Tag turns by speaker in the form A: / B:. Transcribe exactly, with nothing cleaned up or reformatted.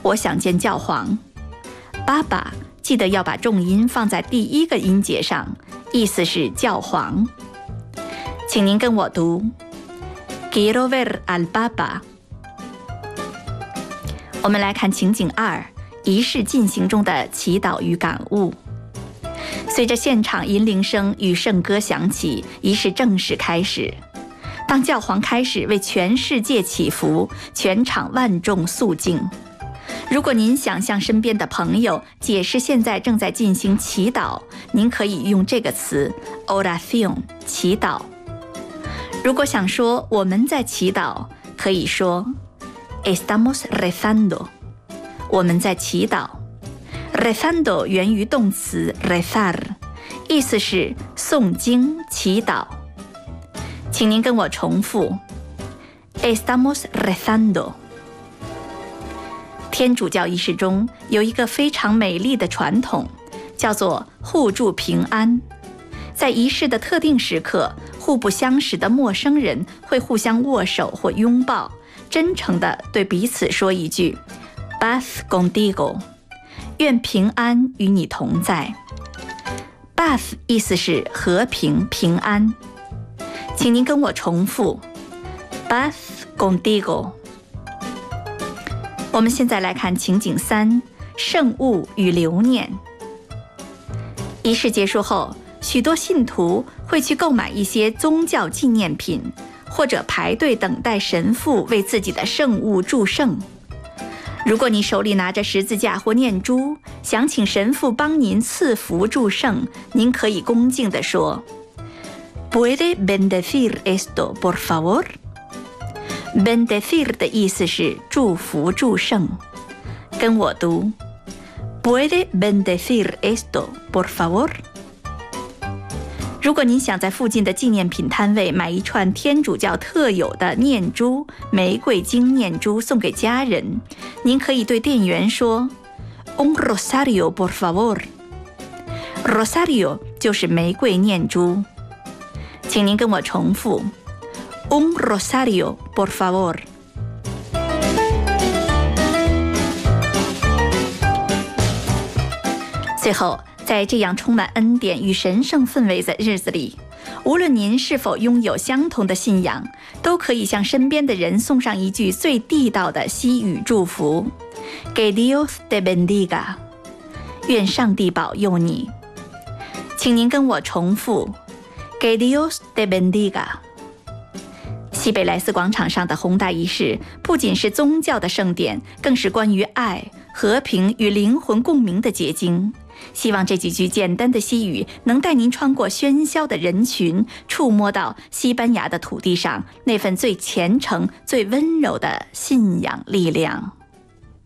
A: 我想见教皇。爸爸，记得要把重音放在第一个音节上，意思是教皇。请您跟我读 Quiero ver al Papa。 我们来看情景二，仪式进行中的祈祷与感悟。随着现场银铃声与圣歌响起，仪式正式开始。当教皇开始为全世界祈福，全场万众肃静。如果您想向身边的朋友解释现在正在进行祈祷，您可以用这个词 oración 祈祷。如果想说我们在祈祷，可以说 estamos rezando 我们在祈祷。 rezando 源于动词 rezar， 意思是诵经祈祷。请您跟我重复 estamos rezando。 天主教仪式中有一个非常美丽的传统，叫做互助平安。在仪式的特定时刻，互不相识的陌生人会互相握手或拥抱，真诚地对彼此说一句 paz contigo， 愿平安与你同在。 paz 意思是和平平安。请您跟我重复 paz contigo。 我们现在来看情景三，圣物与留念。仪式结束后，许多信徒会去购买一些宗教纪念品，或者排队等待神父为自己的圣物祝圣。如果你手里拿着十字架或念珠，想请神父帮您赐福祝圣，您可以恭敬地说 Puede bendecir esto, por favor？ Bendecir 的意思是祝福祝圣。跟我读 Puede bendecir esto, por favor？ 如果您想在附近的纪念品摊位买一串天主教特有的念珠玫瑰金念珠送给家人，您可以对店员说 Un rosario, por favor。 Rosario 就是玫瑰念珠。请您跟我重复 Un rosario, por favor。 最后，在这样充满恩典与神圣氛围的日子里，无论您是否拥有相同的信仰，都可以向身边的人送上一句最地道的西语祝福 Que Dios te bendiga， 愿上帝保佑你。请您跟我重复 Que Dios te bendiga。 西北莱斯广场上的宏大仪式不仅是宗教的盛典，更是关于爱、和平与灵魂共鸣的结晶。希望这几句简单的西语能带您穿过喧嚣的人群，触摸到西班牙的土地上那份最虔诚、最温柔的信仰力量。